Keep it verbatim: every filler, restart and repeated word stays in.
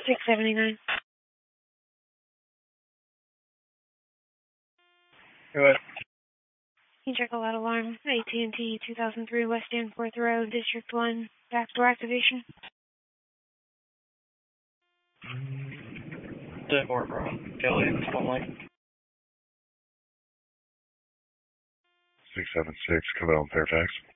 six seventy-nine. Go ahead. Can you check a loud alarm? A T and T two thousand three West Danforth Road, District one. Backdoor activation. Danforth Road. Kelly, one lane. six seven six, come out on Fairfax.